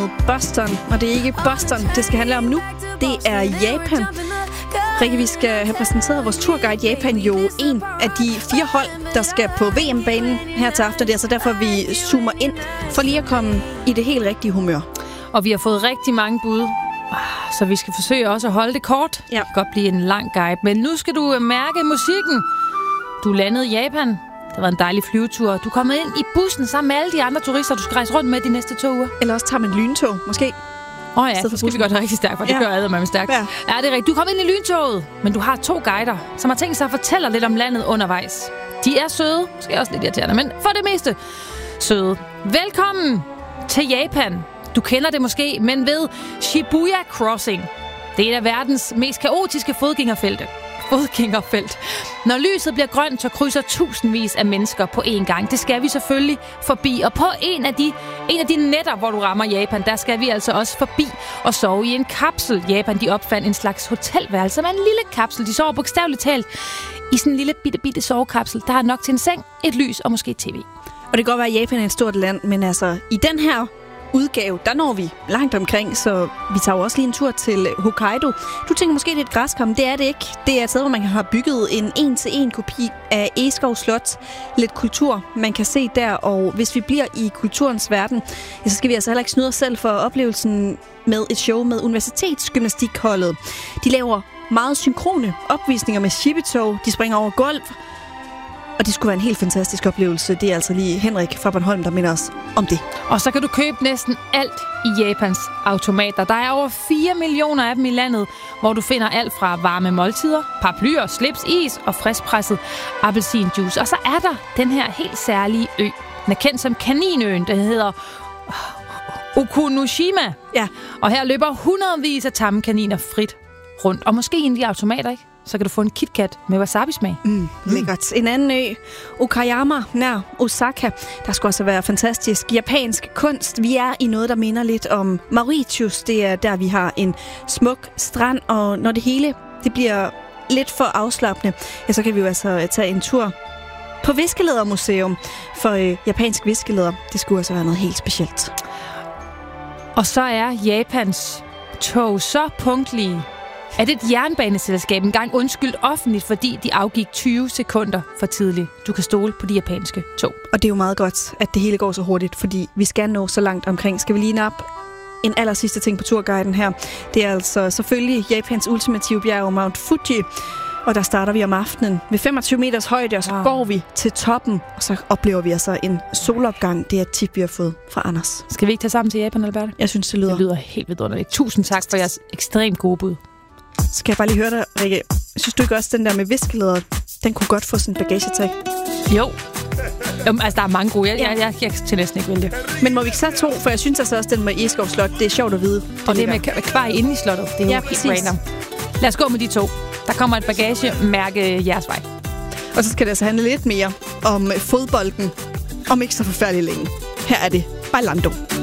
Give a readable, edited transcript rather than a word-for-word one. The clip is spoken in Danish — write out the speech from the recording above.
Boston, og det er ikke Boston, det skal handle om nu. Det er Japan. Rikke, vi skal have præsenteret vores turguide Japan, jo en af de 4 hold, der skal på VM-banen her til aften. Det er altså derfor, vi zoomer ind for lige at komme i det helt rigtige humør. Og vi har fået rigtig mange bud, så vi skal forsøge også at holde det kort. Ja. Det kan godt blive en lang guide, men nu skal du mærke musikken. Du landede i Japan. Det var en dejlig flyvetur. Du er kommet ind i bussen sammen med alle de andre turister, du skal rejse rundt med de næste 2 uger. Eller også tager man lyntog, måske. Ja, så skal vi gøre det rigtig stærkt, for det gør Addermann stærkt. Ja, det er rigtigt. Du kom ind i lyntoget, men du har 2 guider, som har tænkt sig at fortælle lidt om landet undervejs. De er søde, måske også lidt irriterende, men for det meste søde. Velkommen til Japan. Du kender det måske, men ved Shibuya Crossing. Det er et af verdens mest kaotiske fodgængerfelt. Når lyset bliver grønt, så krydser tusindvis af mennesker på én gang. Det skal vi selvfølgelig forbi. Og på en af de nætter, hvor du rammer Japan, der skal vi altså også forbi og sove i en kapsel. Japan, de opfandt en slags hotelværelse med en lille kapsel. De sover bogstaveligt talt i sådan en lille bitte sovekapsel. Der er nok til en seng, et lys og måske tv. Og det kan godt være, at Japan er et stort land, men altså i den her udgave, der når vi langt omkring, så vi tager jo også lige en tur til Hokkaido. Du tænker måske, det er et græskar, men det er det ikke. Det er et sted, hvor man har bygget en 1-til-1 kopi af Egeskov Slot. Lidt kultur, man kan se der, og hvis vi bliver i kulturens verden, så skal vi altså heller ikke snyde os selv for oplevelsen med et show med universitetsgymnastikholdet. De laver meget synkrone opvisninger med shibitog. De springer over gulv. Og det skulle være en helt fantastisk oplevelse. Det er altså lige Henrik fra Bornholm, der minder os om det. Og så kan du købe næsten alt i Japans automater. Der er over 4 millioner af dem i landet, hvor du finder alt fra varme måltider, paraplyer, slips, is og friskpresset appelsinjuice. Og så er der den her helt særlige ø. Den er kendt som Kaninøen, der hedder Okunoshima. Ja. Og her løber hundredvis af tamme kaniner frit rundt. Og måske en af de automater, ikke? Så kan du få en KitKat med wasabi-smag. Lækkert. En anden ø, Okayama, nær Osaka. Der skulle også være fantastisk japansk kunst. Vi er i noget, der minder lidt om Mauritius. Det er der, vi har en smuk strand, og når det hele det bliver lidt for afslappende, ja, så kan vi jo altså tage en tur på Viskelædermuseum. For japansk viskeleder, det skulle altså være noget helt specielt. Og så er Japans tog så punktlige, at et jernbaneselskab engang undskyldt offentligt, fordi de afgik 20 sekunder for tidligt. Du kan stole på de japanske tog. Og det er jo meget godt, at det hele går så hurtigt, fordi vi skal nå så langt omkring. Skal vi lige nappe en allersidste ting på turguiden her? Det er altså selvfølgelig Japans ultimative bjerg, Mount Fuji. Og der starter vi om aftenen ved 25 meters højde, og så går vi til toppen, og så oplever vi altså en solopgang. Det er et tip, vi har fået fra Anders. Skal vi ikke tage sammen til Japan, Albert? Jeg synes, det lyder helt vidunderligt. Tusind tak for jeres ekstremt gode bud. Skal jeg bare lige høre dig, Rikke? Synes du ikke også, den der med viskelæder, den kunne godt få sådan en bagagetag? Jo. Altså, der er mange gode. Jeg kan næsten ikke vælge. Men må vi ikke tage 2? For jeg synes altså også, den med Egeskov Slot, det er sjovt at vide. Og det med kvar inde i slottet, det er jo helt random. Lad os gå med de 2. Der kommer et bagagemærke jeres vej. Og så skal det altså handle lidt mere om fodbolden, om ikke så forfærdeligt længe. Her er det Bailando.